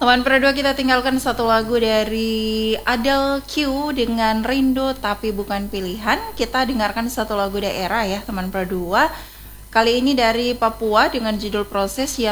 Teman Pro 2, kita tinggalkan satu lagu dari Adele Q dengan Rindu Tapi Bukan Pilihan. Kita dengarkan satu lagu daerah ya teman Pro 2. Kali ini dari Papua dengan judul Proses yang